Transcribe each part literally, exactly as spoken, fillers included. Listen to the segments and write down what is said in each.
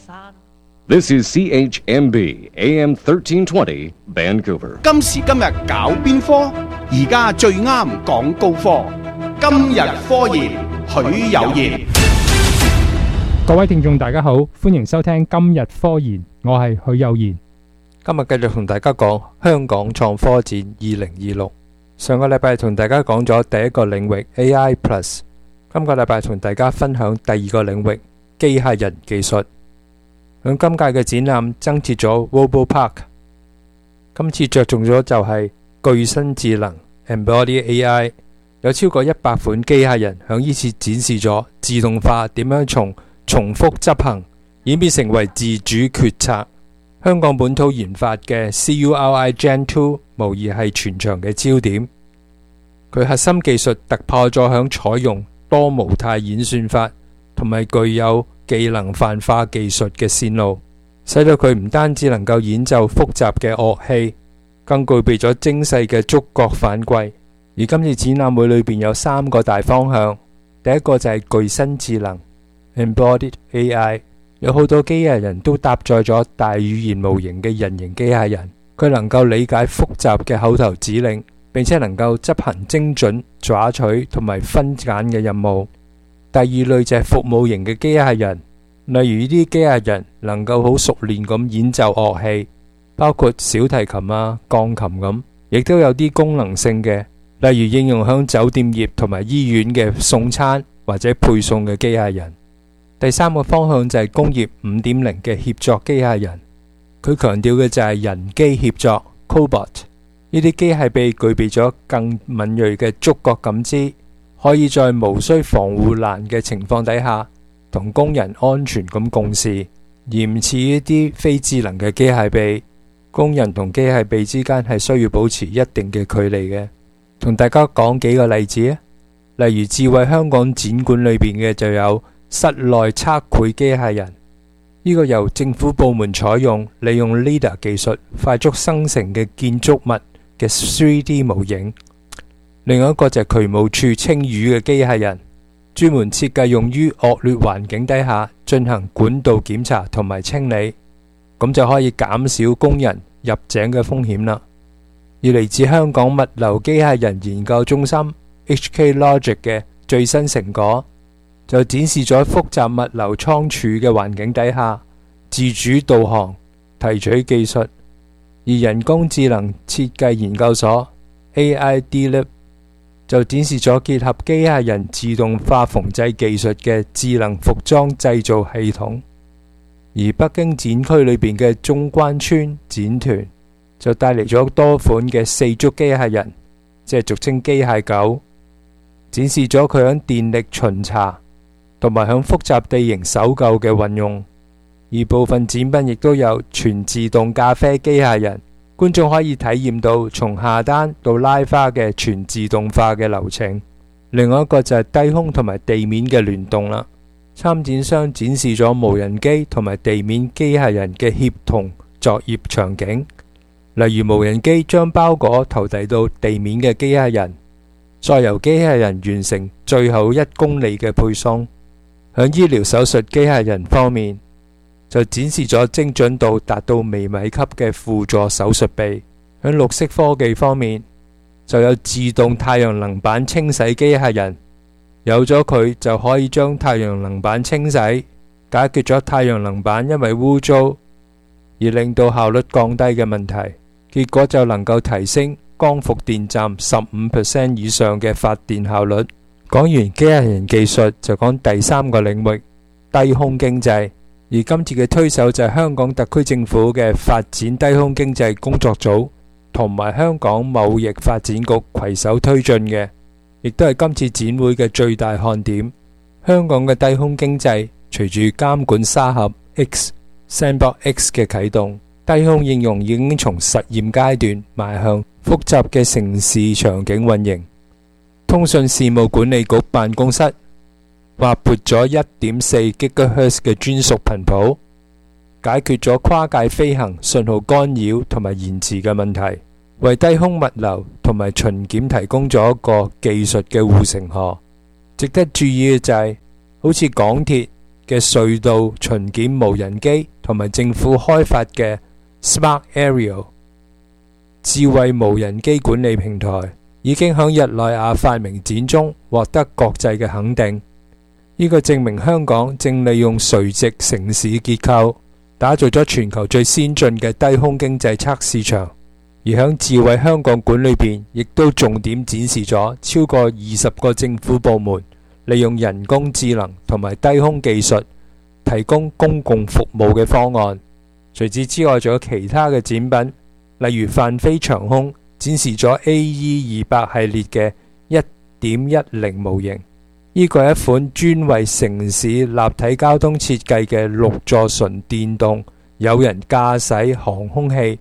This is C H M B A M thirteen twenty Vancouver. 今時今日搞邊科？而家最啱講高科。今日科研，許有賢。 各位聽眾大家好，歡迎收聽今日科研，我係許有賢。 今日繼續同大家講香港創科展二零二六。上個禮拜同大家講咗第一個領域 A I Plus， 今個禮拜同大家分享第二個領域機械人技術。響今屆嘅展覽增設咗 RoboPark， 今次着重咗就係具身智能 Embodied A I， 有超過一百款機械人響呢次展示咗自動化點樣從重複執行演變成為自主決策。香港本土研發嘅 C U R I Gen 二無疑係全場嘅焦點，佢核心技術突破咗響採用多模態演算法同埋具有技能泛化技術嘅線路，使到佢唔單止能夠演奏複雜嘅樂器，更具備咗精細嘅觸覺反饋。而今次展覽會裏邊有三個大方向，第一個就係具身智能 Embodied A I， 有好多機械人都搭載咗大語言模型嘅人形機械人，佢能夠理解複雜嘅口頭指令，並且能夠執行精準抓取同埋分揀嘅任務。第二類就係服務型嘅機械人，例如呢啲機械人能夠好熟練咁演奏樂器，包括小提琴啊、鋼琴咁，亦都有啲功能性嘅，例如應用響酒店業同埋醫院嘅送餐或者配送嘅機械人。第三個方向就係工業 五點零 嘅協作機械人，佢強調嘅就係人機協作 Cobot， 呢啲機械臂具備咗更敏銳嘅觸覺感知，可以在無需防護欄嘅情況底下同工人安全咁共事，而唔似一啲非智能嘅機械臂，工人同機械臂之間係需要保持一定嘅距離嘅。同大家講幾個例子啊，例如智慧香港展館裏邊嘅就有室內測繪機械人，呢個由政府部門採用利用 L I D A R 技術快速生成嘅建築物嘅 三 D 模型。另外一個就係渠務處清淤嘅機械人，專門設計用於惡劣環境底下進行管道檢查同埋清理，咁就可以減少工人入井嘅風險啦。而嚟自香港物流機械人研究中心 H K Logic 嘅最新成果，就展示咗複雜物流倉儲嘅環境底下自主導航提取技術。而人工智能設計研究所 A I D Lab 就展示咗結合機械人自動化縫製技術嘅智能服裝製造系統。而北京展區裏邊嘅中關村展團就帶嚟咗多款嘅四足機械人，即係俗稱機械狗，展示咗佢響電力巡查同埋響複雜地形搜救嘅運用。而部分展品亦都有全自動咖啡機械人，觀眾可以體驗到從下單到拉花嘅全自動化嘅流程。另外一個就係低空同埋地面嘅聯動啦。參展商展示咗無人機同埋地面機械人嘅協同作業場景，例如無人機將包裹投遞到地面嘅機械人，再由機械人完成最後一公里嘅配送。響醫療手術機械人方面，就展示咗精準度達到微米級嘅輔助手術臂。響綠色科技方面，就有自動太陽能板清洗機械人，有咗佢就可以將太陽能板清洗，解決咗太陽能板因為污糟而令到效率降低嘅問題，結果就能夠提升光伏電站 百分之十五 以上嘅發電效率。講完機械人技術，就講第三個領域低空經濟。而今次嘅推手就係香港特區政府嘅發展低空經濟工作組同埋香港貿易發展局攜手推進嘅，亦都係今次展會嘅最大看點。香港嘅低空經濟隨住監管沙盒 X Sandbox X 嘅啟動，低空應用已經從實驗階段邁向複雜嘅城市場景運營。通訊事務管理局辦公室劃撥咗 一點四 gigahertz 嘅專屬頻譜，解決咗跨界飛行信號干擾同埋延遲嘅問題，為低空物流同埋巡檢提供咗一個技術嘅護城河。值得注意嘅就係、是，好似港鐵嘅隧道巡檢無人機同埋政府開發嘅 Smart Aerial 智慧無人機管理平台，已經響日內瓦發明展中獲得國際嘅肯定。呢個證明香港正利用垂直城市結構，打造咗全球最先進嘅低空經濟測試場。而響智慧香港館裏邊，亦都重點展示咗超過二十個政府部門利用人工智能同埋低空技術提供公共服務嘅方案。除此之外，仲有其他嘅展品，例如泛飛長空展示咗 A E 二百系列嘅一點一零模型，呢個係一款專為城市立體交通設計嘅六座純電動有人駕駛航空器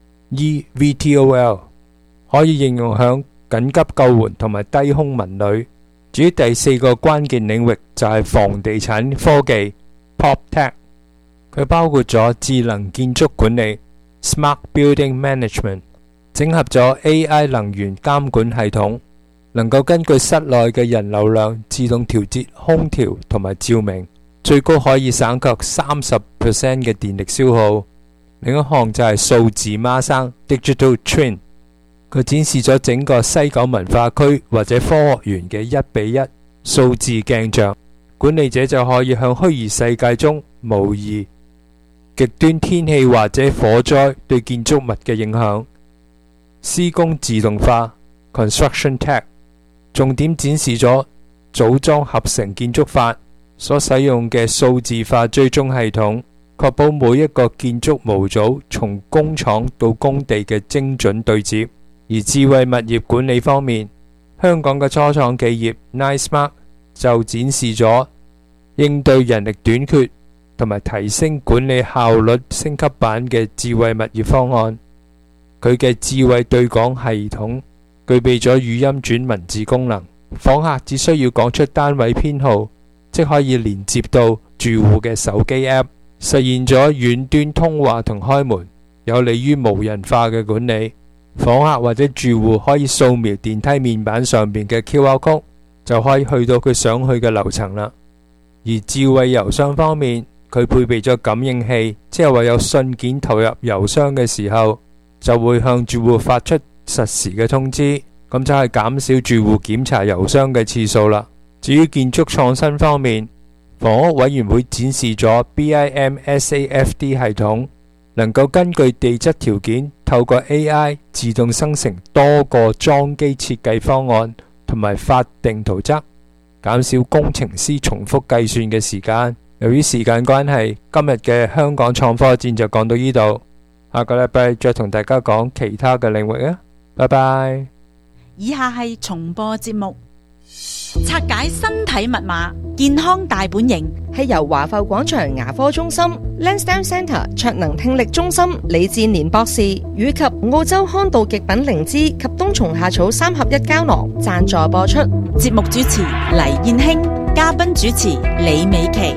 E V T O L， 可以應用響緊急救援同埋低空文旅。至於第四個關鍵領域就係房地產科技 PropTech， 佢包括咗智能建築管理 Smart Building Management， 整合咗 A I 能源監管系統，能夠根據室內嘅人流量自動調節空調同埋照明，最高可以省卻 百分之三十 嘅電力消耗。另一項就係數字孖生 Digital Twin， 佢展示咗整個西九文化區或者科學園嘅一比一數字鏡像，管理者就可以向虛擬世界中模擬極端天氣或者火災對建築物嘅影響。施工自動化 Construction Tech， 重點展示咗組裝合成建築法所使用嘅數字化追蹤系統，確保每一個建築模組從工廠到工地嘅精準對接。而智慧物業管理方面，香港嘅初創企業 NiSmart 就展示咗應對人力短缺同埋提升管理效率升級版嘅智慧物業方案。佢嘅智慧對講系統具備咗語音轉文字功能，訪客只需要講出單位編號，即可以連接到住戶嘅手機 App， 實現咗遠端通話同開門，有利於無人化嘅管理。訪客或者住戶可以掃描電梯面板上面嘅 Q R code， 就可以去到佢想去嘅樓層啦。而智慧郵箱方面，佢配備咗感應器，即係話有信件投入郵箱嘅時候，就會向住戶發出實時嘅通知，咁就係減少住戶檢查郵箱嘅次數啦。至於建築創新方面，房屋委員會展示咗 B I M S A F D 系統，能夠根據地質條件，透過 A I 自動生成多個裝機設計方案同埋法定圖則，減少工程師重複計算嘅時間。由於時間關係，今日嘅香港創科展就講到呢度，下個禮拜再同大家講其他嘅領域啊！拜拜。 以下係重播節目。拆解身體密碼，健康大本營係由華埠廣場牙科中心、Lansdowne Centre 卓能聽力中心李志年博士以及澳洲康道極品靈芝及冬蟲夏草三合一膠囊贊助播出。 節目主持黎燕卿，嘉賓主持李美琪。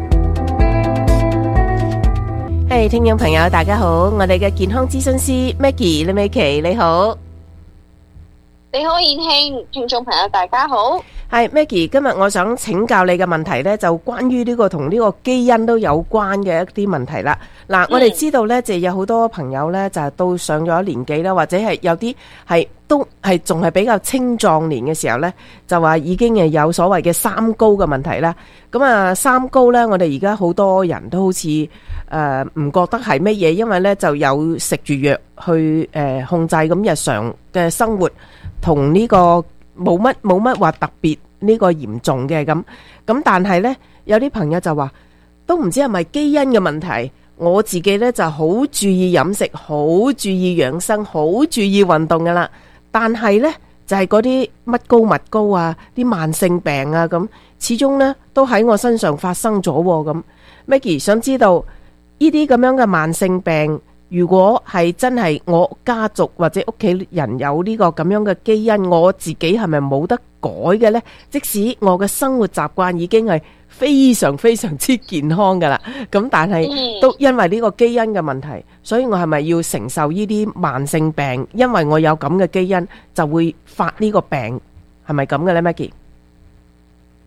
係、hey, 聽眾朋友大家好，我哋嘅健康諮詢師 Maggie 李美琪你好。 你好，燕卿，聽眾朋友大家好。 係 Maggie， 今日我想請教你嘅問題呢，就關於呢個同呢個基因都有關嘅一啲問題啦。嗱、嗯，我哋知道呢，就有好多朋友呢，就係到上咗年紀啦，或者係有啲係都係仲係比較青壯年嘅時候呢，就話已經係有所謂嘅三高嘅問題啦。咁啊，三高呢，我哋而家好多人都好似誒唔覺得係乜嘢，因為呢就有食住藥去誒、呃、控制咁日常嘅生活。同呢個冇乜冇乜話特別呢個嚴重嘅咁咁，但係呢，有啲朋友就話都唔知係咪基因嘅問題。我自己呢就好注意飲食，好注意養生，好注意運動噶啦。但係呢，就係嗰啲乜高乜高啊，啲慢性病啊咁，始終呢都喺我身上發生咗咁。Maggie 想知道呢啲咁樣嘅慢性病，如果係真係我家族或者屋企人有呢個咁樣嘅基因，我自己係咪冇得改嘅呢？即使我嘅生活習慣已經係非常非常之健康噶啦，咁但係都因為呢個基因嘅問題，所以我係咪要承受呢啲慢性病？因為我有咁嘅基因，就會發呢個病，係咪咁嘅呢？Maggie？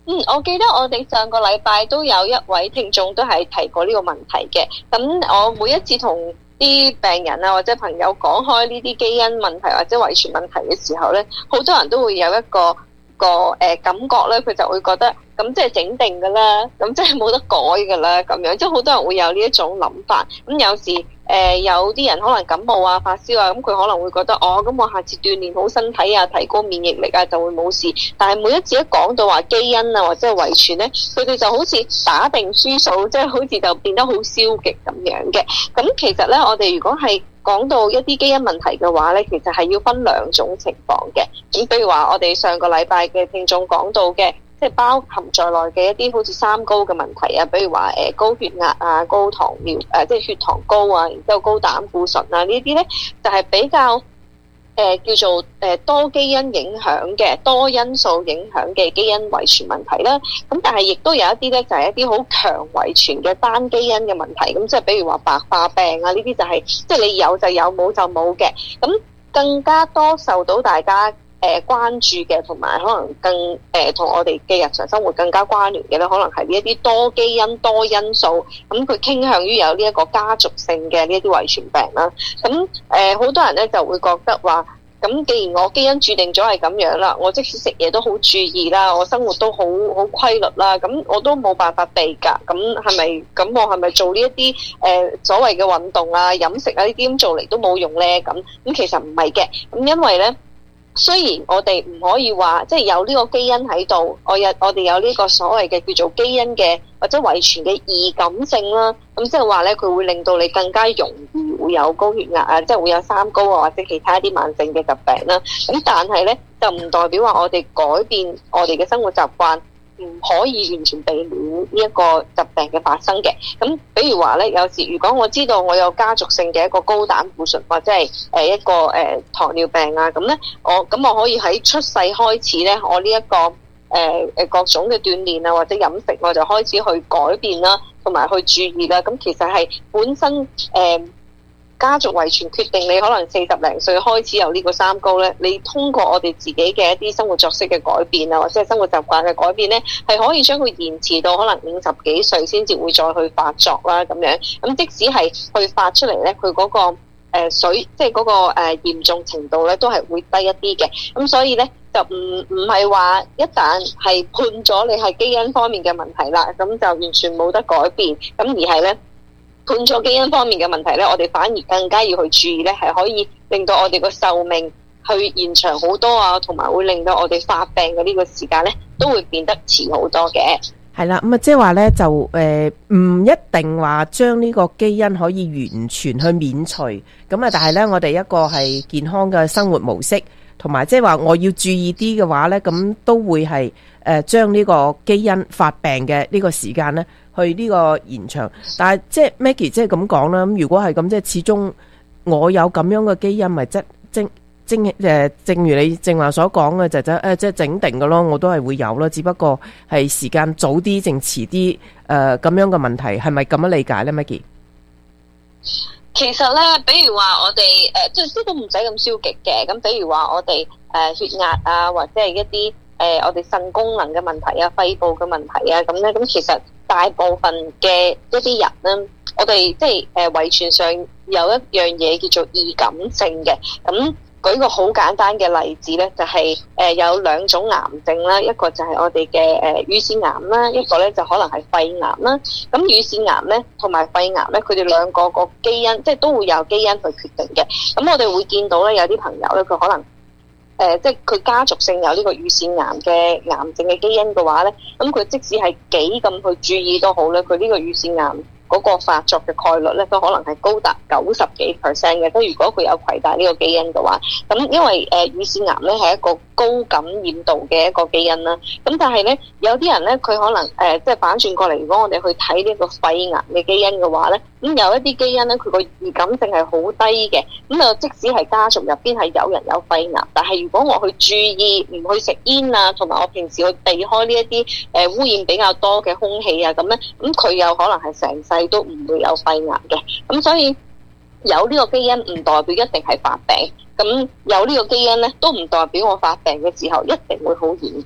嗯，我記得我哋上個禮拜都有一位聽眾都係提過呢個問題嘅。咁我每一次同啲病人啊或者朋友講開呢啲基因問題或者遺傳問題嘅時候咧，好多人都會有一個個誒、呃、感覺咧，佢就會覺得咁即係整定噶啦，咁即係冇得改噶啦，咁樣即係好多人會有呢一種諗法。咁有時誒、呃、有啲人可能感冒啊、發燒啊，咁佢可能會覺得哦，咁我下次鍛鍊好身體啊，提高免疫力啊，就會冇事。但係每一次一講到話基因啊或者係遺傳咧，佢哋就好似打定輸數，即係好似就變得好消極咁樣嘅。咁其實咧，我哋如果係講到一啲基因問題嘅話咧，其實係要分兩種情況嘅。咁比如話，我哋上個禮拜嘅聽眾講到嘅，即係包含在內嘅一啲好似三高嘅問題啊，比如話誒高血壓啊、高糖尿誒即係血糖高啊，然之後高膽固醇啊，呢啲咧就係比較誒、呃、叫做誒多基因影響嘅、多因素影響嘅基因遺傳問題啦。咁但係亦都有一啲咧，就係一啲好強遺傳嘅單基因嘅問題。咁即係比如話白化病啊，呢啲就係即係你有就有，冇就冇嘅。咁更加多受到大家誒、呃、關注嘅，同埋可能更誒同、呃、我哋嘅日常生活更加關聯嘅咧，可能係呢一啲多基因多因素，咁佢傾向於有呢一個家族性嘅呢一啲遺傳病啦。咁誒好多人咧就會覺得話，咁既然我基因注定咗係咁樣啦，我即使食嘢都好注意啦，我生活都好好規律啦，咁我都冇辦法避㗎。咁係咪咁我係咪做呢一啲誒所謂嘅運動啊、飲食啊呢啲咁做嚟都冇用咧？咁咁其實唔係嘅。咁因為咧，雖然我哋唔可以話即係有呢個基因喺度，我有我哋有呢個所謂嘅叫做基因嘅或者遺傳嘅易感性啦，咁即係話咧佢會令到你更加容易會有高血壓啊，即係會有三高啊或者其他一啲慢性嘅疾病啦。咁但係咧就唔代表話我哋改變我哋嘅生活習慣唔可以完全避免呢一個疾病嘅發生嘅。咁比如話咧，有時如果我知道我有家族性嘅一個高膽固醇或者係誒一個誒、呃、糖尿病啊，咁咧我咁我可以喺出世開始咧，我呢、這、一個誒誒、呃、各種嘅鍛鍊啊或者飲食我就開始去改變啦，同埋去注意啦。咁其實係本身誒。呃家族遺傳決定你可能四十零歲開始有呢個三高咧，你通過我哋自己嘅一啲生活作息嘅改變啊，或者係生活習慣嘅改變咧，係可以將佢延遲到可能五十幾歲先至會再去發作啦咁樣。咁即使係去發出嚟咧，佢嗰個誒水即係嗰個誒嚴重程度咧，都係會低一啲嘅。咁所以咧就唔唔係話一旦係判咗你係基因方面嘅問題啦，咁就完全冇得改變。咁而係咧。判咗基因方面嘅問題咧，我哋反而更加要去注意咧，係可以令到我哋個壽命去延長好多啊，同埋會令到我哋發病嘅呢個時間咧，都會變得遲好多嘅。 係啦，咁啊，即係話咧，就誒唔一定話將呢個基因可以完全去免除，咁啊，但係咧，我哋一個係健康嘅生活模式，同埋即係話我要注意啲嘅話咧，咁都會係誒將呢個基因發病嘅呢個時間咧。去呢個延長，但係即係 Maggie 即係咁講啦。咁如果係咁，即係始終我有咁樣嘅基因，咪即正正誒，正如你正話所講嘅，就就誒即係整定嘅咯。我都係會有咯，只不過係時間早啲定遲啲誒咁樣嘅問題，係咪咁樣理解咧 ，Maggie？ 其實咧，比如話我哋誒，即係都唔使咁消極嘅。咁比如話我哋誒血壓啊，或者係一啲誒我哋腎功能嘅問題啊、肺部嘅問題啊，咁咧咁其實。大部分嘅一啲人咧，我哋即係誒遺傳上有一樣嘢叫做易感性嘅。咁舉個好簡單嘅例子咧，就係、是、誒有兩種癌症啦，一個就係我哋嘅誒乳腺癌啦，一個咧就可能係肺癌啦。咁乳腺癌咧同埋肺癌咧，佢哋兩個個基因即係都會有基因去決定嘅。咁我哋會見到咧，有啲朋友咧，佢可能。誒、呃，即係佢家族性有呢個乳腺癌嘅癌症嘅基因嘅話咧，咁佢即使係幾咁去注意都好咧，佢呢個乳腺癌嗰個發作嘅概率咧，都可能係高達九十幾 percent 嘅。即係如果佢有攜帶呢個基因嘅話，咁因為誒、呃、乳腺癌咧係一個高感染度嘅一個基因啦。咁但係咧，有啲人咧佢可能誒、呃、即係反轉過嚟，如果我哋去睇呢個肺癌嘅基因嘅話咧，咁有一啲基因咧佢個易感性係好低嘅。咁啊，即使係家族入邊係有人有肺癌，但係如果我去注意唔去食煙啊，同埋我平時去避開呢一啲誒污染比較多嘅空氣啊，咁咧，咁佢有可能係成世都唔會有肺癌嘅。咁所以有呢個基因唔代表一定係發病，咁有呢個基因咧都唔代表我發病嘅時候一定會好嚴重。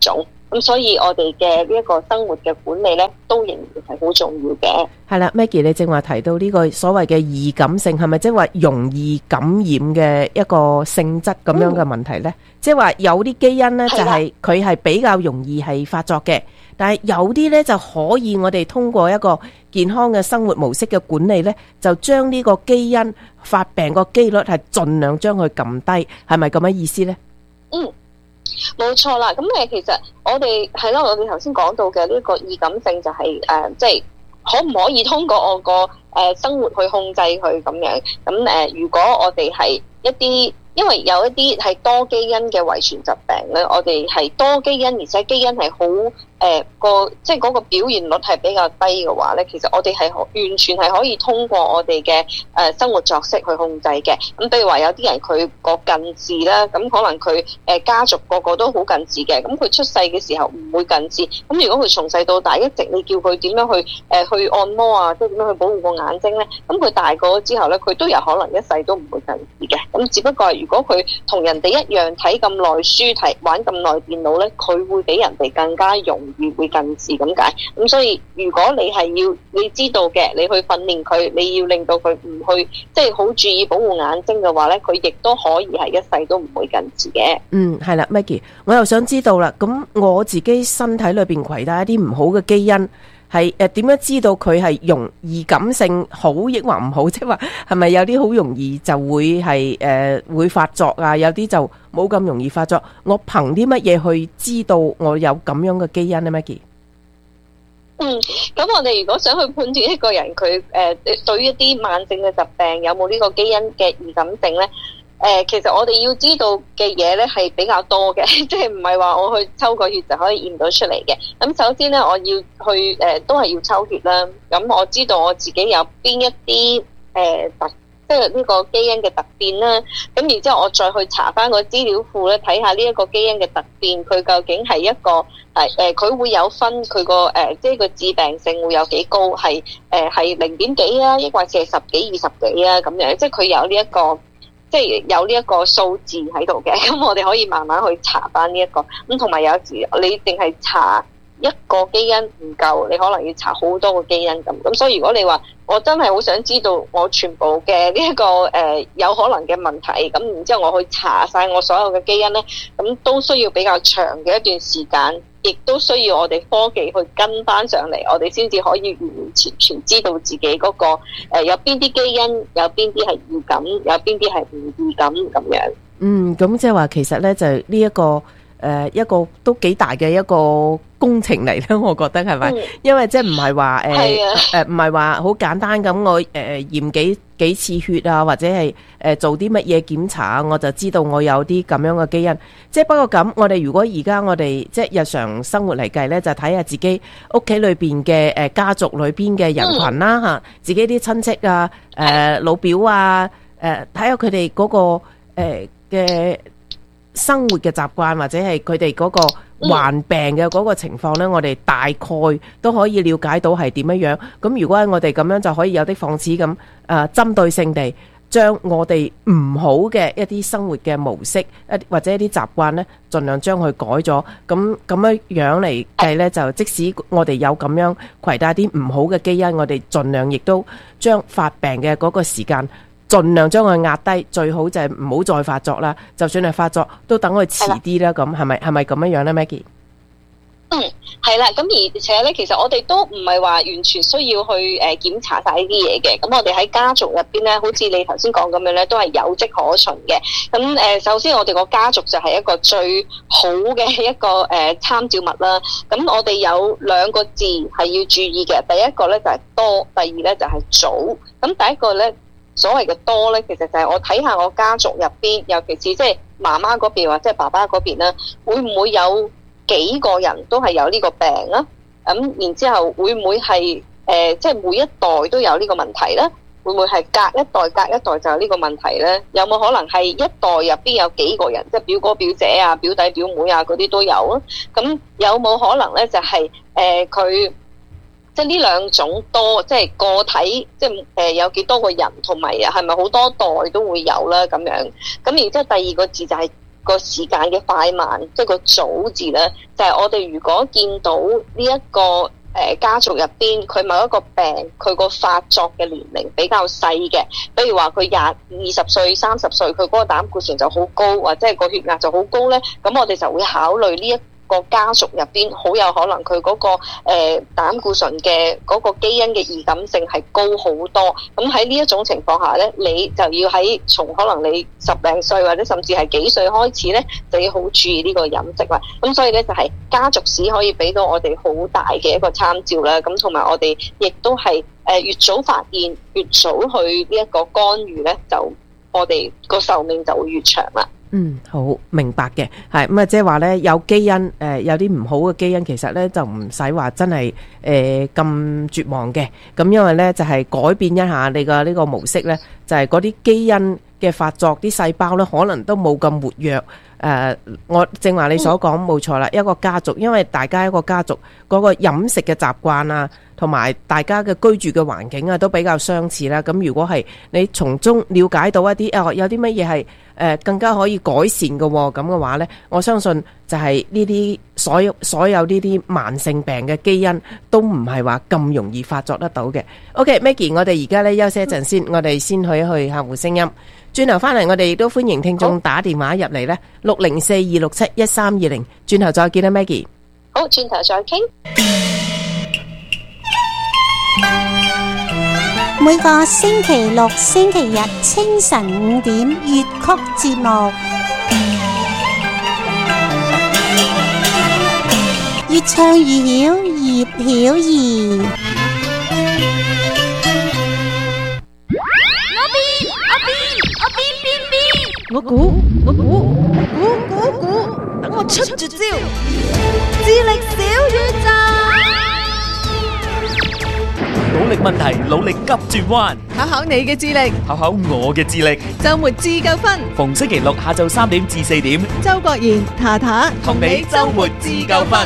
咁所以我哋嘅呢一個生活嘅管理咧，都仍然係好重要嘅。 係啦 Maggie 你正話提到呢個所謂嘅易感性，係咪即係話容易感染嘅一個性質咁樣嘅問題呢？即係話有啲基因呢，就係佢係比較容易係發作嘅，但係有啲呢，就可以我哋通過一個健康嘅生活模式嘅管理呢，就將呢個基因發病個機率係盡量將佢撳低，係咪咁嘅意思呢？ 嗯，冇錯啦。咁誒，其實我哋係啦，我哋頭先講到嘅呢個易感性就係、是、誒、呃，即係可唔可以通過我個誒、呃、生活去控制佢咁樣？咁誒、呃，如果我哋係一啲，因為有一啲係多基因嘅遺傳疾病咧，我哋係多基因，而且基因係好誒個，即係嗰個表現率係比較低嘅話咧，其實我哋係完全係可以通過我哋嘅誒生活作息去控制嘅。咁譬如話有啲人佢個近視啦，咁可能佢誒家族個個都好近視嘅，咁佢出世嘅時候唔會近視，咁如果佢從細到大一直你叫佢點樣去誒、呃、去按摩啊，即係點樣去保護個眼睛咧，咁佢大個咗之後咧，佢都有可能一世都唔會近視嘅。咁只不過係如果佢同人哋一樣睇咁耐書，睇玩咁耐電腦咧，佢會比人哋更加容易會近視咁解。咁所以如果你係要你知道嘅，你去訓練佢，你要令到佢唔去即係好注意保護眼睛嘅話咧，佢亦都可以係一世都唔會近視嘅。 嗯，係啦 Maggie 我又想知道啦，咁我自己身體裏邊攜帶一啲唔好嘅基因，係誒點樣知道佢係容易感性好抑或唔好？即係話係咪有啲好容易就會係誒、呃、會發作啊？有啲就冇咁容易發作。我憑啲乜嘢去知道我有咁樣嘅基因呢 Maggie 嗯，咁我哋如果想去判斷一個人佢誒、呃、對於一啲慢性嘅疾病有冇呢個基因嘅易感性咧？誒、呃，其實我哋要知道嘅嘢咧係比較多嘅，即係唔係話我去抽個血就可以驗到出嚟嘅。咁首先咧，我要去誒、呃，都係要抽血啦。咁我知道我自己有邊一啲誒、呃、特，即係呢個基因嘅突變啦。咁然之後我再去查翻個資料庫咧，睇下呢一個基因嘅突變，佢究竟係一個誒誒，佢、呃、會有分佢個誒，即係個致病性會有幾高，係誒係零點幾啊，抑或係十幾、二十幾啊咁樣，即係佢有呢、這、一個。即係有呢一個數字喺度嘅，咁我哋可以慢慢去查翻呢一個。咁同埋有時你淨係查一個基因唔夠，你可能要查好多個基因咁。咁所以如果你話我真係好想知道我全部嘅呢一個誒、呃、有可能嘅問題，咁然之後我去查晒我所有嘅基因咧，咁都需要比較長嘅一段時間。亦都需要我哋科技去跟翻上嚟，我哋先至可以完完全全知道自己嗰、那個誒、呃、有邊啲基因，有邊啲係易感，有邊啲係唔易感咁樣。 嗯，咁即係話其實咧就呢、是、一個誒、呃、一個都幾大嘅一個工程嚟咧，我覺得係咪？嗯、因為即係唔係話誒誒唔係話好簡單咁，我誒驗幾幾次血啊，或者係誒、呃、做啲乜嘢檢查啊，我就知道我有啲咁樣嘅基因。即係不過咁，我哋如果而家我哋即係日常生活嚟計咧，就睇下自己屋企裏邊嘅誒家族裏邊嘅人群啦吓，嗯、自己啲親戚啊、誒、呃、老表啊、誒睇下佢哋嗰個誒嘅、呃、生活嘅習慣，或者係佢哋嗰個患病嘅嗰個情況咧，我哋大概都可以了解到係點樣樣。咁如果係我哋咁樣，就可以有啲放矢咁誒針對性地將我哋唔好嘅一啲生活嘅模式，一或者一啲習慣咧，盡量將佢改咗。咁咁樣樣嚟計咧，就即使我哋有咁樣攜帶啲唔好嘅基因，我哋盡量亦都將發病嘅嗰個時間盡量將佢壓低，最好就係唔好再發作啦。就算係發作，都等佢遲啲啦。咁係咪係咪咁樣樣咧 Maggie？ 嗯，係啦，咁而且咧，其實我哋都唔係話完全需要去誒檢查晒呢啲嘢嘅。咁我哋喺家族入邊咧，好似你頭先講咁樣咧，都係有跡可循嘅。咁誒，首先我哋個家族就係一個最好嘅一個誒參照物啦。咁我哋有兩個字係要注意嘅，第一個咧就係多，第二咧就係早。咁第一個咧，所謂嘅多咧，其實就係我睇下我家族入邊，尤其是即係媽媽嗰邊或者係爸爸嗰邊啦，會唔會有幾個人都係有呢個病啊？咁然之後會唔會係誒、呃，即係每一代都有呢個問題咧？會唔會係隔一代隔一代就有呢個問題咧？有冇可能係一代入邊有幾個人，即係表哥表姐啊、表弟表妹啊嗰啲都有啊？咁有冇可能咧？就係誒佢即係呢兩種多，即係個體，即係誒有幾多個人，同埋係咪好多代都會有啦？咁樣咁然之後第二個字就係、是。 個時間嘅快慢，即係個早字咧，就係、是、我哋如果見到呢、這、一個誒、呃、家族入邊，佢某一個病，佢個發作嘅年齡比較細嘅，比如話佢廿二十歲、三十歲，佢嗰個膽固醇就好高，或者係個血壓就好高咧，咁我哋就會考慮呢一個家族入邊好有可能佢嗰、那個誒、呃、膽固醇嘅嗰個基因嘅易感性係高好多。咁喺呢一種情況下咧，你就要喺從可能你十零歲或者甚至係幾歲開始咧，就要好注意呢個飲食啦。咁所以咧就係、是、家族史可以俾到我哋好大嘅一個參照啦。咁同埋我哋亦都係誒、呃、越早發現越早去呢一個干預咧，就我哋個壽命就會越長啦。 嗯，好明白嘅，係咁啊，即係話咧有基因誒、呃，有啲唔好嘅基因，其實咧就唔使話真係誒咁絕望嘅。咁因為咧就係、是、改變一下你嘅呢個模式咧，就係嗰啲基因嘅發作，啲細胞咧可能都冇咁活躍。誒、呃，我正話你所講冇錯啦，一個家族，因為大家一個家族嗰個飲食嘅習慣啊，同埋大家嘅居住嘅環境啊，都比較相似啦。咁如果係你從中了解到一啲誒、哦，有啲乜嘢係誒更加可以改善嘅咁嘅話呢，我相信就係呢啲所有所有呢啲慢性病嘅基因都唔係話咁容易發作得到嘅。OK，Maggie， 我哋而家呢休息一陣先，我哋先去一去客戶聲音。轉頭翻嚟，我哋亦都歡迎聽眾打電話入嚟呢，六零四二六七一三二零。轉頭再見啦 ，Maggie。 好，轉頭再傾。 每個星期六、星期日清晨五點粵曲節目，越唱越曉，葉曉儀。 我估，我估，估估估，等我出絕招，智力小宇宙。 努力問題，努力急轉彎， 考考你嘅智力， 考考我嘅智力。 周末自夠分， 逢星期六下晝三點至四點， 周國賢、塔塔同你周末自夠分。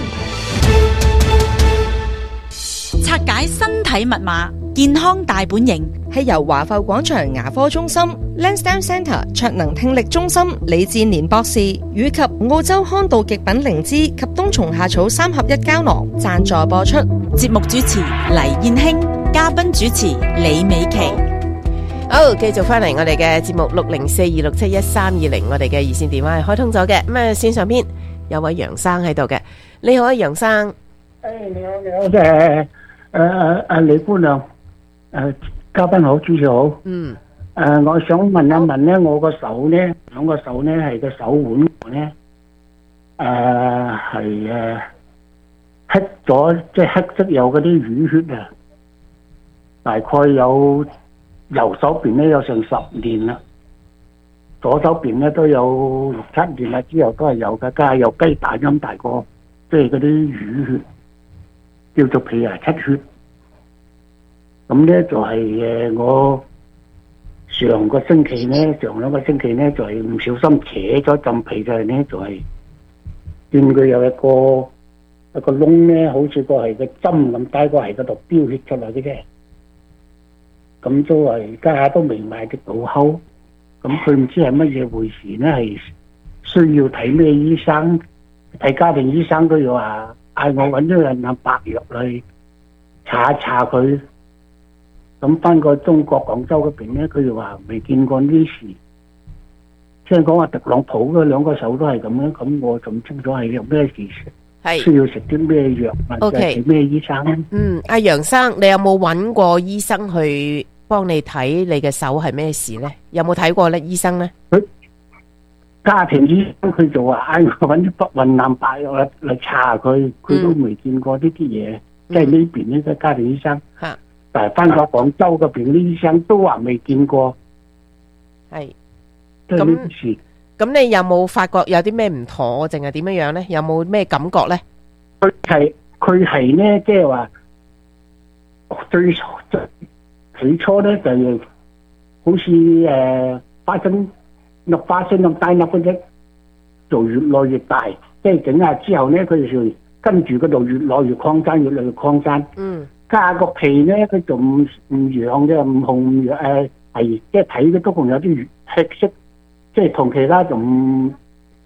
拆解身體密碼，健康大本營， 係由華埠廣場牙科中心、Lansdowne Centre 卓能聽力中心李志年博士以及澳洲康道極品靈芝及冬蟲夏草三合一膠囊贊助播出。 節目主持黎燕興，嘉賓主持李美琪。 好，繼續翻嚟我哋嘅節目六零四二六七一三二零，我哋嘅熱線電話係開通咗嘅。咁啊，線上邊有位楊生喺度嘅。你好啊，楊生。 誒，你好，你好，即係誒誒誒李姑娘，誒嘉賓好，主持好。嗯。誒，我想問一問咧，我個手咧，兩個手咧係個手腕咧，誒係誒黑咗，即係黑色有嗰啲淤血啊，大概有右手邊咧有成十年啦，左手邊咧都有六七年啦，之後都係有嘅，加上有雞蛋咁大個，即係嗰啲淤血，叫做皮下出血。咁咧就係誒我。上個星期咧，上兩個星期咧就係、是、唔小心扯咗浸皮嘅咧，就係見佢有一個一個窿咧，好似個係個針咁大個喺嗰度飆血出嚟嘅啫。咁都係家下都未買得到口，咁佢唔知係乜嘢回事咧，係需要睇咩醫生？睇家庭醫生都要話嗌我揾咗人拿白藥去查一查佢。咁翻過中國廣州嗰邊咧，佢又話未見過呢事。聽講話特朗普嗰兩個手都係咁樣，咁我就唔清楚係有咩事，係需要食啲咩藥，或者係咩醫生咧？ 嗯，阿楊生，你有冇揾過醫生去幫你睇你嘅手係咩事咧？有冇睇過咧？醫生咧？ 佢家庭醫生佢就話嗌我揾啲北雲南白藥嚟嚟查佢，佢都未見過呢啲嘢。即係呢邊呢個家庭醫生。嚇！但係翻過廣州嗰邊啲醫生都話未見過， 係咁呢啲事。 咁你有冇發覺有啲咩唔妥，定係點樣樣咧？有冇咩感覺咧？ 佢係佢係咧，即係話最最起初咧就係好似誒花生粒花生咁大粒嗰隻，就越來越大。即係整下之後咧，佢就跟住嗰度越來越擴散，越來越擴散。嗯。加個皮咧，佢就唔唔癢嘅，唔紅唔癢誒，係即係睇嘅都仲有啲血色，即係同其他就唔唔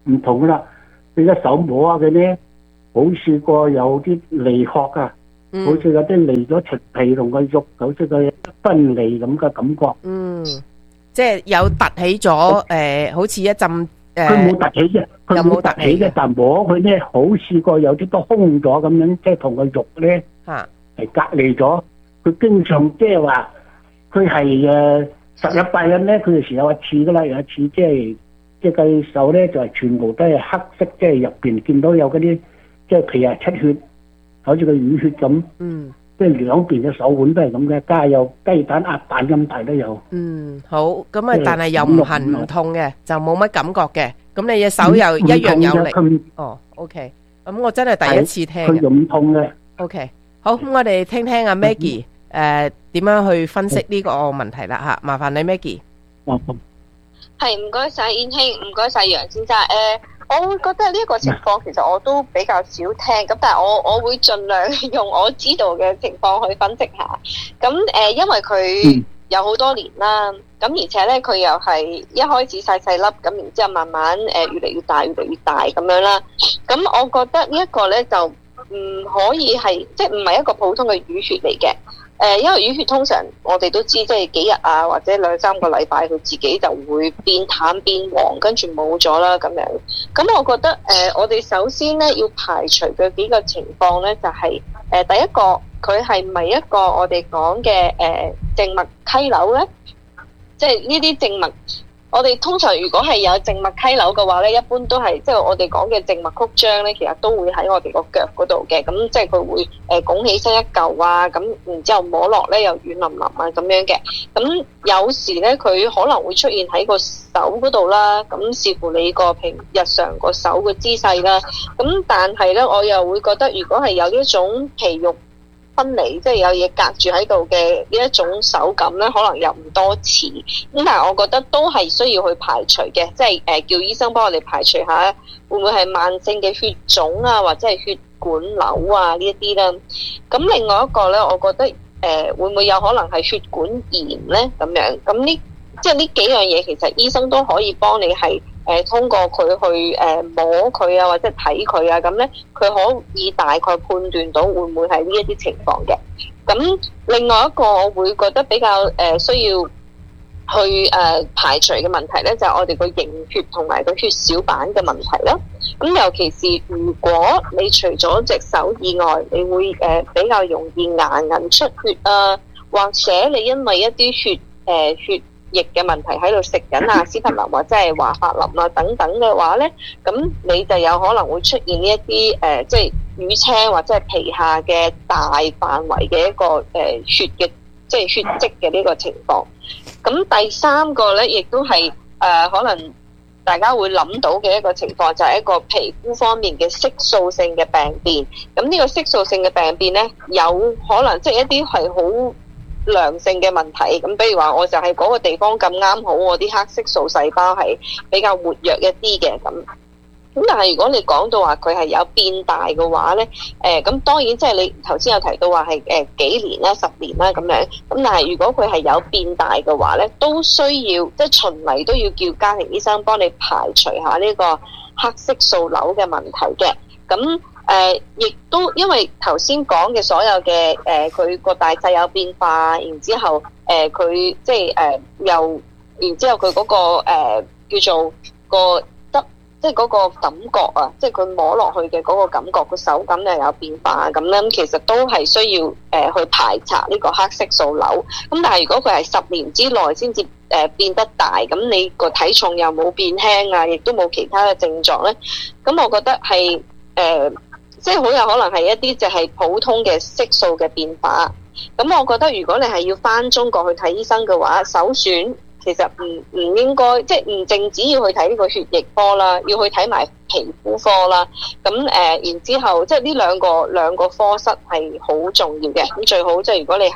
唔同噶啦。你個手摸下佢咧，好似個有啲離殼啊， 嗯、 好似有啲離咗陳皮同個肉，好似個分離咁嘅感覺。 嗯，即係有凸起咗，誒、呃，好似一陣誒。 佢冇凸起嘅，佢冇凸起嘅，但摸佢咧，好似個有啲都空咗咁樣，即係同個肉咧係隔離咗。佢經常即係話，佢係誒十日八日咧，佢就時有一次噶啦，有一次即係即係隻手咧就係、是、全部都係黑色，即係入邊見到有嗰啲即係皮下出血，好似個淤血咁。嗯。即係兩邊嘅手腕都係咁嘅，加有雞蛋鴨蛋咁大都有。 嗯，好，咁啊，但係又唔痕唔痛嘅，就冇乜感覺嘅。咁你隻手又一樣有力。哦 ，OK，咁我真係第一次聽。 佢唔痛嘅。 OK，好，咁我哋聽聽阿 Maggie 誒點樣去分析呢個問題啦吓，麻煩你 Maggie。 係，唔該晒燕兄，唔該晒楊先生。誒。我會覺得呢一個情況其實我都比較少聽，咁但係我我會盡量用我知道嘅情況去分析下。咁誒、呃，因為佢有好多年啦，咁而且咧佢又係一開始細細粒，咁然之後慢慢誒、呃、越嚟越大，越嚟越大咁樣啦。咁我覺得呢一個咧就唔可以係即係唔係一個普通嘅淤血嚟嘅。誒、呃，因為淤血通常我哋都知，即係幾日啊，或者兩三個禮拜，佢自己就會變淡變黃，跟住冇咗啦咁樣。咁我覺得誒、呃，我哋首先咧要排除嘅幾個情況咧，就係、是、誒、呃、第一個，佢係咪一個我哋講嘅誒靜脈溪瘤咧？即係呢啲靜脈。我哋通常如果係有靜脈溪瘤嘅話咧，一般都係即係我哋講嘅靜脈曲張咧，其實都會喺我哋個腳嗰度嘅。咁即係佢會誒拱起身一嚿啊，咁然之後摸落咧又軟腍腍啊咁樣嘅。咁有時咧佢可能會出現喺個手嗰度啦。咁視乎你個平日常個手嘅姿勢啦。咁但係咧，我又會覺得如果係有呢一種皮肉分離，即係有嘢隔住喺度嘅呢一種手感咧，可能又唔多似。咁但係我覺得都係需要去排除嘅，即係誒叫醫生幫我哋排除下會唔會係慢性嘅血腫啊，或者係血管瘤啊呢一啲啦。咁另外一個咧，我覺得誒、呃、會唔會有可能係血管炎咧咁樣？咁呢即係呢幾樣嘢，其實醫生都可以幫你係。誒通過佢去誒摸佢啊，或者睇佢啊，咁咧佢可以大概判斷到會唔會係呢一啲情況嘅。咁另外一個我會覺得比較誒需要去誒排除嘅問題咧，就係我哋個凝血同埋個血小板嘅問題啦。咁尤其是如果你除咗隻手以外，你會誒比較容易牙齦出血啊，或者你因為一啲血誒血液嘅問題喺度食緊阿司匹林或者係華法林啊等等嘅話咧，咁你就有可能會出現呢一啲誒，即係淤青或者係皮下嘅大範圍嘅一個誒、呃、血嘅即係血跡嘅呢個情況。咁第三個咧，亦都係誒、呃、可能大家會諗到嘅一個情況，就係、是、一個皮膚方面嘅色素性嘅病變。咁呢個色素性嘅病變咧，有可能即係一啲係好良性嘅問題，咁比如話我就係嗰個地方咁啱好，我啲黑色素細胞係比較活躍一啲嘅咁。咁但係如果你講到話佢係有變大嘅話咧，誒、呃、咁當然即係你頭先有提到話係誒幾年啦、十年啦咁樣。咁但係如果佢係有變大嘅話咧，都需要即係循例都要叫家庭醫生幫你排除下呢個黑色素瘤嘅問題嘅。咁誒，亦、呃、都因為頭先講嘅所有嘅誒，佢、呃、個大細有變化，然之後誒，佢、呃、即係誒、呃、又，然之後佢嗰、那個誒、呃、叫做個得，即係嗰個感覺啊，即係佢摸落去嘅嗰個感覺，個手感又有變化咁咧，其實都係需要誒、呃、去排查呢個黑色素瘤。咁但係如果佢係十年之內先至誒變得大，咁你個體重又冇變輕啊，亦都冇其他嘅症狀咧，咁我覺得係誒。呃即係好有可能係一啲就係普通嘅色素嘅變化。咁我覺得如果你係要返中國去睇醫生嘅話，首選其實唔唔應該，即係唔淨止要去睇呢個血液科啦，要去睇埋皮膚科啦。咁誒、呃，然之後即係呢兩個兩個科室係好重要嘅。咁最好即係如果你係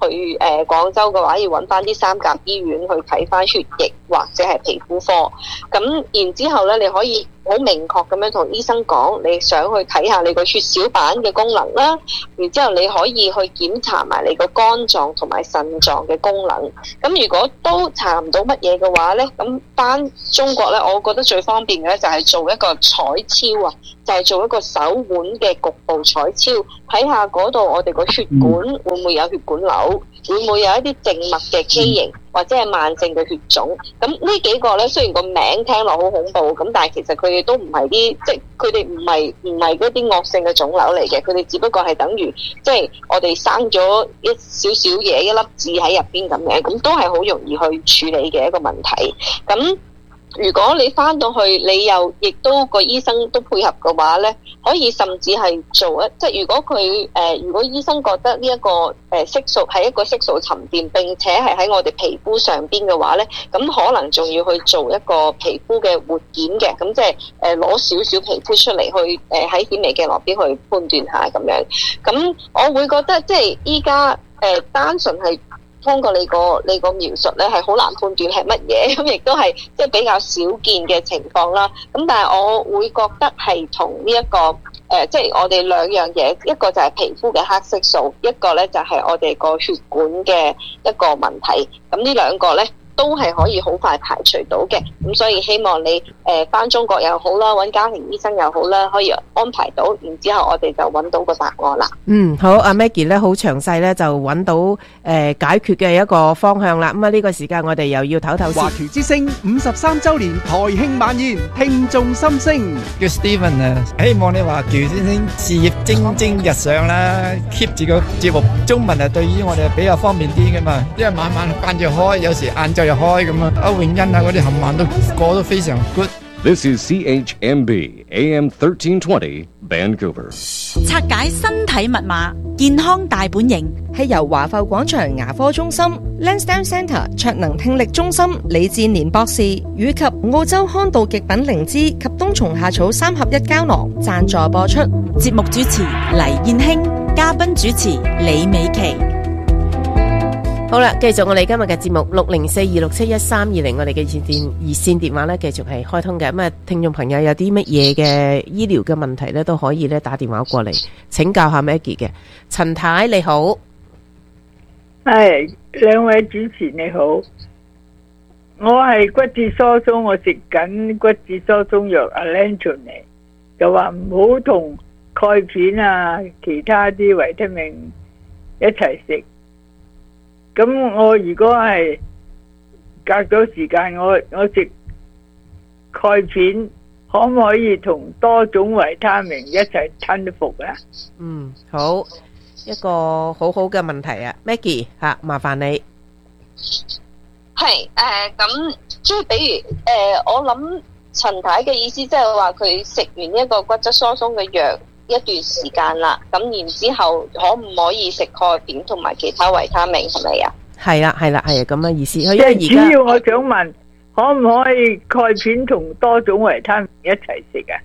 去誒廣州嘅話，要揾翻啲三甲醫院去睇翻血液或者係皮膚科。咁然之後咧，你可以好明確咁樣同醫生講，你想去睇下你個血小板嘅功能啦。然之後你可以去檢查埋你個肝臟同埋腎臟嘅功能。咁如果都查唔到乜嘢嘅話咧，咁翻中國咧，我覺得最方便嘅咧就係做一個彩超啊，就係做一個手腕嘅局部彩超，睇下嗰度我哋個血管會唔會有血管瘤，會唔會有一啲靜脈嘅畸形，或者係慢性嘅血腫。咁呢幾個咧，雖然個名聽落好恐怖，咁但係其實佢哋都唔係啲，即係佢哋唔係唔係嗰啲惡性嘅腫瘤嚟嘅，佢哋只不過係等於即係我哋生咗一少少嘢，一粒痣喺入邊咁樣，咁都係好容易去處理嘅一個問題。咁如果你翻到去，你又亦都個醫生都配合嘅話咧，可以甚至係做一，即係如果佢誒、呃，如果醫生覺得呢、這、一個誒、呃、色素係一個色素沉澱，並且係喺我哋皮膚上邊嘅話咧，咁可能仲要去做一個皮膚嘅活檢嘅，咁即係誒攞少少皮膚出嚟去誒喺顯微鏡落邊去判斷下咁樣。咁我會覺得即係依家誒單純係通過你個你個描述咧，係好難判斷係乜嘢，咁亦都係即係比較少見嘅情況啦。咁但係我會覺得係同呢一個誒，即係我哋兩樣嘢，一個就係皮膚嘅黑色素，一個咧就係我哋個血管嘅一個問題。咁呢兩個咧都係可以好快排除到嘅。咁所以希望你誒翻中國又好啦，揾家庭醫生又好啦，可以安排到，然之後我哋就揾到個答案啦。 嗯，好，阿 Maggie 咧好詳細咧就揾到誒、呃、解決嘅一個方向啦。咁啊呢個時間我哋又要唞唞先。 華僑之聲五十三週年台慶晚宴，聽眾心聲。 叫 Steven 啊，希望你華僑之聲事業蒸蒸日上啦 ，keep 住個節目中文啊，對於我哋比較方便啲噶嘛，因為晚晚間住開，有時晏晝又開咁啊。歐永欣啊嗰啲冚唪唥都過得非常 good。 This is C H M B A M thirteen twenty Vancouver。 拆解身體密碼，健康大本營係由華埠廣場牙科中心、Lansdowne Centre 卓能聽力中心李志年博士以及澳洲康道極品靈芝及冬蟲夏草三合一膠囊贊助播出。 節目主持黎燕興，嘉賓主持李美琪。 好啦，繼續我哋今日嘅節目六零四二六七一三二零，我哋嘅熱線熱線電話咧繼續係開通嘅。咁啊，聽眾朋友有啲乜嘢嘅醫療嘅問題咧，都可以咧打電話過嚟請教下 Maggie 嘅。陳太你好， 係兩位主持你好，我係骨質疏鬆，我食緊骨質疏鬆藥 Alendronate， 就話唔好同鈣片啊其他啲維他命一齊食。咁我如果係隔咗時間，我我食鈣片，可唔可以同多種維他命一齊吞服啊？ 嗯，好，一個好好嘅問題啊 ，Maggie 吓，麻煩你。 係誒，咁即係比如誒、呃，我諗陳太嘅意思即係話佢食完呢一個骨質疏鬆嘅藥一段時間啦，咁然之後可唔可以食鈣片同埋其他維他命係咪啊？ 係啦係啦係啊，咁嘅意思。 即係主要我想問，可唔可以鈣片同多種維他命一齊食啊？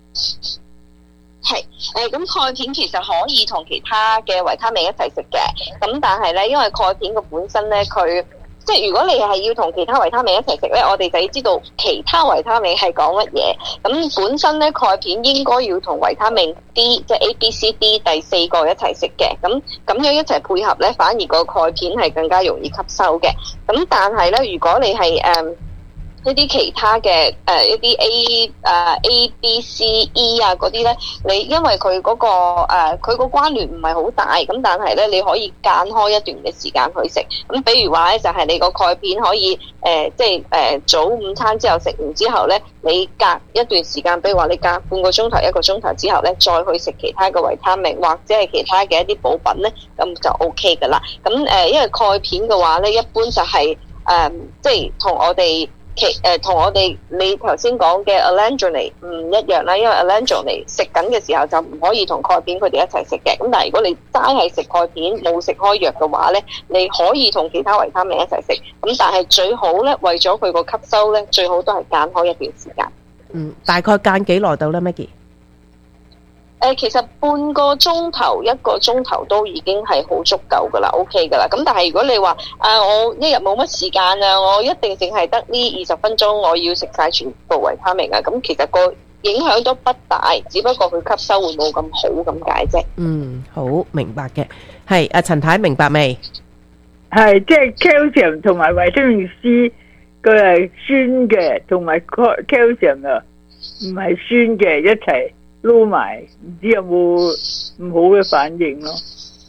係誒，咁鈣片其實可以同其他嘅維他命一齊食嘅，咁但係咧，因為鈣片嘅本身咧，佢即係如果你係要同其他維他命一齊食咧，我哋就要知道其他維他命係講乜嘢。咁本身咧，鈣片應該要同維他命 D， 即係 A、B、C、D 第四個一齊食嘅。咁咁樣一齊配合咧，反而個鈣片係更加容易吸收嘅。咁但係咧，如果你係誒，嗯一啲其他嘅誒、呃、一啲 A 誒、呃、A B C E 啊嗰啲咧，你因為佢嗰、嗰個誒佢個關聯唔係好大，咁但係咧你可以間開一段嘅時間去食。咁比如話咧，就係、是、你個鈣片可以誒、呃、即係誒、呃、早午餐之後食完之後咧，你隔一段時間，比如話你隔半個鐘頭一個鐘頭之後咧，再去食其他嘅維他命或者係其他嘅一啲補品咧，咁就 O K 噶啦。咁誒、呃、因為鈣片嘅話咧，一般就係、是、誒、呃、即係同我哋。其誒同我哋你頭先講嘅 Alendronate 唔一樣啦，因為 Alendronate 食緊嘅時候就唔可以同鈣片佢哋一齊食嘅。咁但係如果你齋係食鈣片冇食開藥嘅話咧，你可以同其他維他命一齊食。咁但係最好咧，為咗佢個吸收咧，最好都係間開一段時間。 嗯，大概間幾耐到咧 Maggie？ 誒，其實半個鐘頭、一個鐘頭都已經係好足夠噶啦 ，OK 噶啦。咁但係如果你話啊，我一日冇乜時間啊，我一定淨係得呢二十分鐘，我要食晒全部維他命啊，咁其實個影響都不大，只不過佢吸收會冇咁好咁解啫。 嗯，好明白嘅。係阿陳太明白未？ 係即係 calcium 同埋維他命 C， 佢係酸嘅，同埋 calcium 啊，唔係酸嘅一齊。撈埋，唔知有冇唔好嘅反應咯？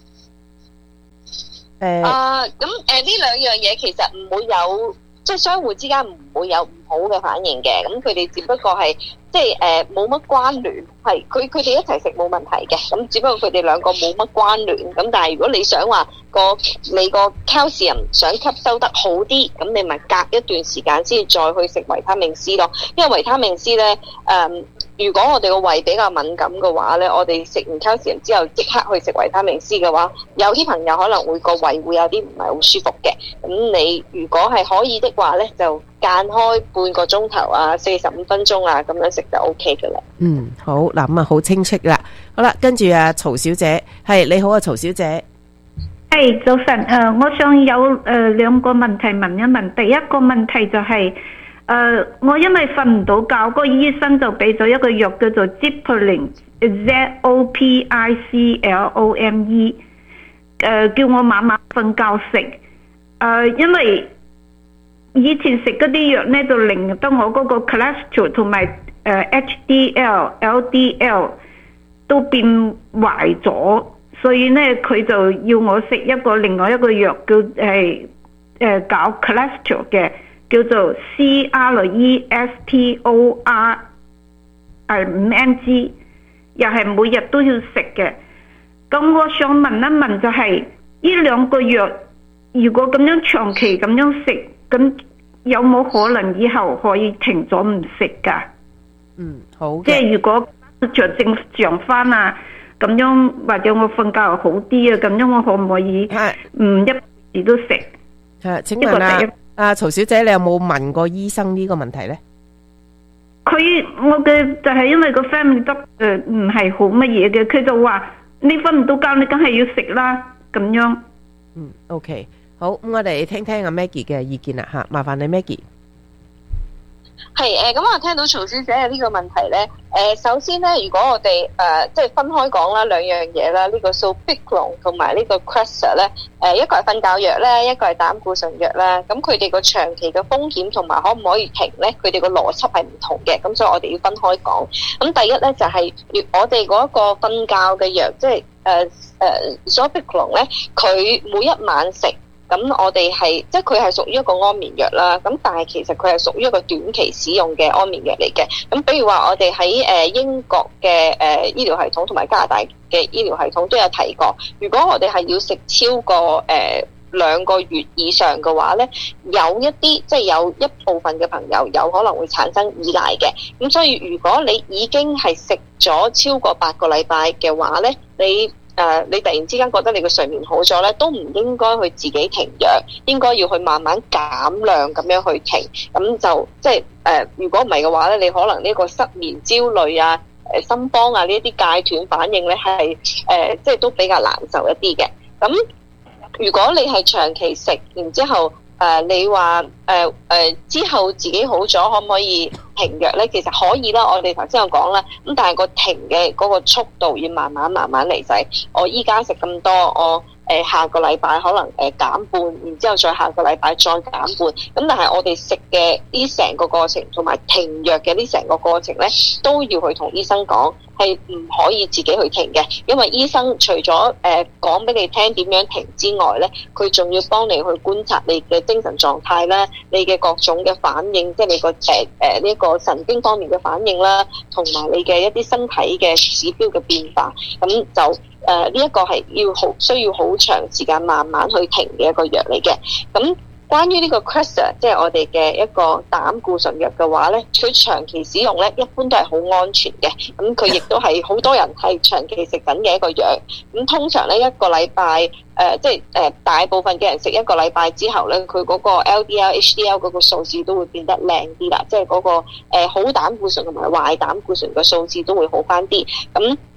誒， 啊，咁誒呢兩樣嘢其實唔會有，即係相互之間唔會有唔好嘅反應嘅。咁佢哋只不過係即係誒冇乜關聯，係佢佢哋一齊食冇問題嘅。咁只不過佢哋兩個冇乜關聯。咁但係如果你想話個你個 calcium 想吸收得好啲，咁你咪隔一段時間先再去食維他命 C 咯。因為維他命 C 咧，誒、嗯。如果我哋個胃比較敏感嘅話咧，我哋食完 calcium 之後即刻去食維他命 C 嘅話，有啲朋友可能會個胃會有啲唔係好舒服嘅。咁你如果係可以的話咧，就間開半個鐘頭啊，四十五分鐘啊，咁樣食就 O K 噶啦。 嗯，好，嗱咁啊，好清晰啦。好啦，跟住啊，曹小姐，係你好啊，曹小姐。 係早晨，誒，我想有誒兩個問題問一問。第一個問題就係。誒、呃，我因為瞓唔到覺，個醫生就俾咗一個藥叫做 Zopiclone，Z O P I C L O M E， 誒、呃，叫我晚晚瞓覺食。誒、呃，因為以前食嗰啲藥咧，就令得我嗰個 cholesterol 同埋誒 H D L、L D L 都變壞咗，所以咧佢就要我食一個另外一個藥叫係誒、呃、搞 cholesterol 嘅。叫做 C R E S T O R 係五 mg， 又係每日都要食嘅。咁我想問一問就係、是，呢兩個藥如果咁樣長期咁樣食，咁有冇可能以後可以停咗唔食㗎？ 嗯，好嘅。即係如果着正常翻啊，咁樣或者我瞓覺好啲啊，咁樣我可唔可以唔一時都食？ 係，請問啊。啊，曹小姐，你有冇問過醫生呢個問題呢？ 佢我嘅就係因為個 family 得誒唔係好乜嘢嘅，佢就話你瞓唔到覺，你梗係要食啦咁樣。 嗯 ，OK， 好，咁我哋聽聽阿 Maggie 嘅意見啦吓，麻煩你 Maggie。 係誒，咁我聽到曹小姐嘅呢個問題咧，誒，首先咧，如果我哋誒即係分開講啦，兩樣嘢啦，呢個 Zopiclone 同埋呢個 Crestor 咧，誒，一個係瞓覺藥咧，一個係膽固醇藥啦，咁佢哋個長期嘅風險同埋可唔可以停咧，佢哋個邏輯係唔同嘅，咁所以我哋要分開講。咁第一咧就係我哋嗰個瞓覺嘅藥，即係誒誒 Zopiclone 咧，佢每一晚食。咁我哋係即係佢係屬於一個安眠藥啦，咁但係其實佢係屬於一個短期使用嘅安眠藥嚟嘅。咁比如話我哋喺誒英國嘅誒醫療系統同埋加拿大嘅醫療系統都有提過，如果我哋係要食超過誒兩個月以上嘅話咧，有一啲即係有一部分嘅朋友有可能會產生依賴嘅。咁所以如果你已經係食咗超過八個禮拜嘅話咧，你誒、呃，你突然之間覺得你個睡眠好咗咧，都唔應該去自己停藥，應該要去慢慢減量咁樣去停。咁就即係誒，如果唔係嘅話咧，你可能呢個失眠、焦慮啊、誒心慌啊呢一啲戒斷反應咧，係誒、呃、即係都比較難受一啲嘅。咁如果你係長期食，然之後誒、呃、你話誒誒之後自己好咗，可唔可以停藥咧？其實可以啦，我哋頭先有講啦。咁但係個停嘅嗰個速度要慢慢慢慢嚟，就係我依家食咁多，我誒下個禮拜可能誒減半，然之後再下個禮拜再減半。咁但係我哋食嘅呢成個過程，同埋停藥嘅呢成個過程咧，都要去同醫生講，係唔可以自己去停嘅。因為醫生除咗誒講俾你聽點樣停之外咧，佢仲要幫你去觀察你嘅精神狀態啦，你嘅各種嘅反應，即係你個誒誒呢一個神經方面嘅反應啦，同埋你嘅一啲身體嘅指標嘅變化，咁就誒呢一個係要好需要好長時間慢慢去停嘅一個藥嚟嘅。咁關於呢個 Crestor， 即係我哋嘅一個膽固醇藥嘅話咧，佢長期使用咧，一般都係好安全嘅。咁佢亦都係好多人係長期食緊嘅一個藥。咁通常咧一個禮拜，誒、呃、即係誒、呃、大部分嘅人食一個禮拜之後咧，佢嗰個 L D L、H D L 嗰個數字都會變得靚啲啦，即係嗰個誒好膽固醇同埋壞膽固醇嘅數字都會好翻啲。咁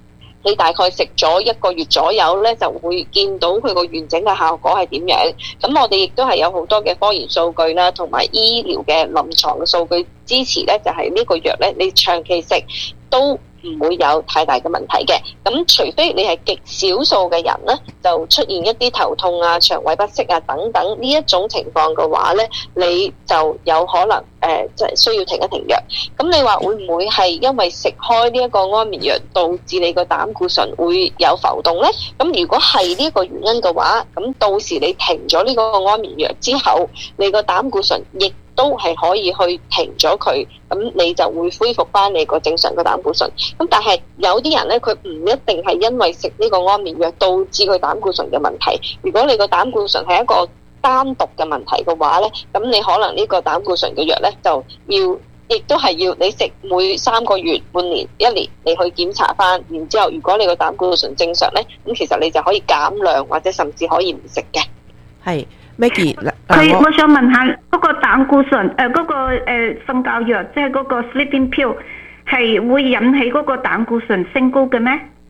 你大概食咗一個月左右咧，就會見到佢個完整嘅效果係點樣。咁我哋亦都係有好多嘅科研數據啦，同埋醫療嘅臨床嘅數據支持咧，就係呢個藥咧，你長期食都唔會有太大嘅問題嘅。咁除非你係極少數嘅人咧，就出現一啲頭痛啊、腸胃不適啊等等呢一種情況嘅話咧，你就有可能誒即係需要停一停藥。咁你話會唔會係因為食開呢一個安眠藥導致你個膽固醇會有浮動咧？咁如果係呢一個原因嘅話，咁到時你停咗呢個安眠藥之後，你個膽固醇亦都係可以去停咗佢，咁你就會恢復翻你個正常嘅膽固醇。咁但係有啲人咧，佢唔一定係因為食呢個安眠藥導致佢膽固醇嘅問題。如果你個膽固醇係一個單獨嘅問題嘅話咧，咁你可能呢個膽固醇嘅藥咧就要，亦都係要你食每三個月、半年、一年你去檢查翻，然之後如果你個膽固醇正常咧，咁其實你就可以減量或者甚至可以唔食嘅。 係。Maggie， 佢我想問下嗰個膽固醇誒嗰個誒瞓覺藥，即係嗰個 sleeping pill，係會引起嗰個膽固醇升高嘅咩？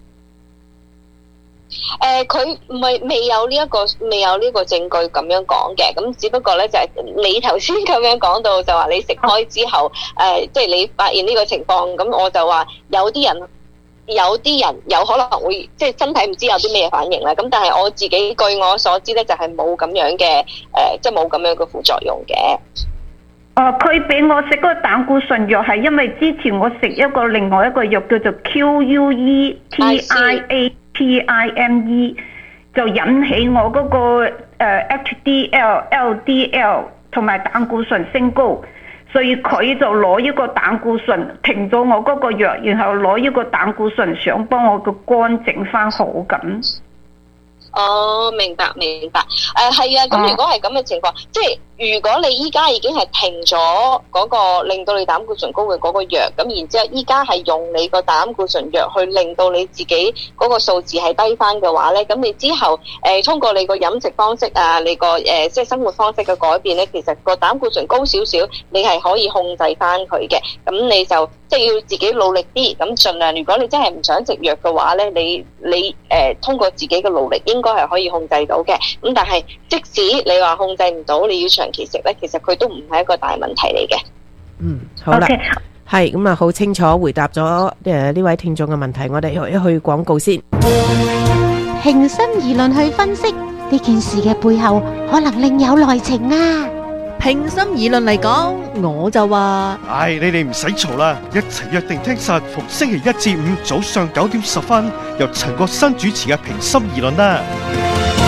誒，佢唔係未有呢一個未有呢個證據咁樣講嘅，咁只不過咧就係你頭先咁樣講到，就話你食開之後，誒，即係你發現呢個情況，咁我就話有啲人。有啲人有可能會即係身體唔知有啲咩反應啦，咁但係我自己據我所知咧就係冇咁樣嘅誒，即係冇咁樣嘅副作用嘅。 哦，佢俾我食嗰個膽固醇藥係因為之前我食一個另外一個藥叫做 Q U E T I A T I M E， 就引起我嗰個誒 H D L、L D L 同埋膽固醇升高。所以佢就攞一個膽固醇停咗我嗰個藥，然後攞一個膽固醇想幫我個肝整翻好咁。 哦，明白明白。誒係啊，咁如果係咁嘅情況，即係如果你依家已經係停咗嗰個令到你膽固醇高嘅嗰個藥，咁然之後依家係用你個膽固醇藥去令到你自己嗰個數字係低翻嘅話咧，咁你之後誒、呃、通過你個飲食方式啊，你個誒、呃、即係生活方式嘅改變咧，其實個膽固醇高少少，你係可以控制翻佢嘅。咁你就即係要自己努力啲，咁盡量如果你真係唔想食藥嘅話咧，你你誒、呃、通過自己嘅努力應該係可以控制到嘅。咁但係即使你話控制唔到，你要長期食咧，其實佢都唔係一個大問題嚟嘅。 嗯，好啦，係咁啊，好清楚回答咗誒呢位聽眾嘅問題。我哋去一去廣告先。 平心而論去分析呢件事嘅背後，可能另有內情啊！ 平心而論嚟講，我就話： 唉，你哋唔使嘈啦，一齊約定聽實逢星期一至五早上九點十分，由陳國新主持嘅平心而論啦。